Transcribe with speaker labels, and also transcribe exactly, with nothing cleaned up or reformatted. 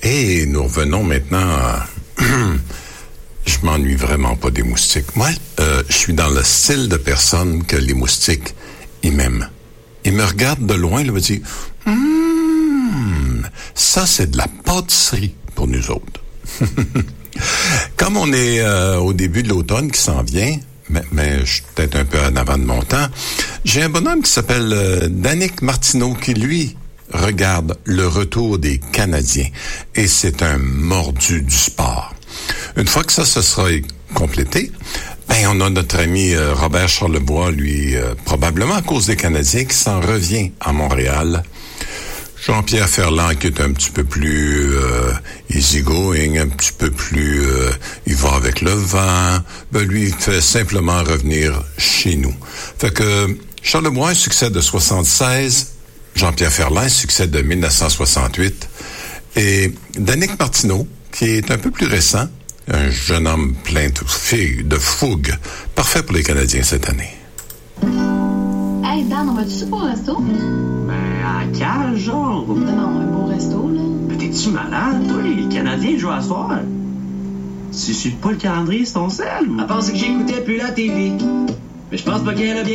Speaker 1: Et nous revenons maintenant à... Je m'ennuie vraiment pas des moustiques. Moi, euh, je suis dans le style de personne que les moustiques, ils m'aiment. Ils me regardent de loin, ils me disent hum, ça c'est de la pâtisserie pour nous autres. Comme on est euh, au début de l'automne qui s'en vient, mais, mais je suis peut-être un peu en avant de mon temps, j'ai un bonhomme qui s'appelle euh, Danick Martineau qui, lui, regarde le retour des Canadiens. Et c'est un mordu du sport. Une fois que ça, ce sera complété, ben on a notre ami euh, Robert Charlebois, lui, euh, probablement à cause des Canadiens, qui s'en revient à Montréal. Jean-Pierre Ferland, qui est un petit peu plus euh, easygoing, un petit peu plus... Euh, il va avec le vent. Ben lui, il fait simplement revenir chez nous. Fait que Charlebois, un succès de soixante-seize, Jean-Pierre Ferland, un succès de dix-neuf cent soixante-huit, et Danick Martineau, qui est un peu plus récent, un jeune homme plein de fougue, de fougue, parfait pour les Canadiens cette année.
Speaker 2: Hey Dan, on va-tu super au resto?
Speaker 3: Ben, à cage, genre?
Speaker 2: Non, non, un beau resto, là.
Speaker 3: Ben, t'es-tu malade? Toi, les Canadiens jouent à soir. Si je suis pas le calendrier, c'est ton sel.
Speaker 4: Elle pense que j'écoutais plus la T V. Mais je pense pas qu'elle a bien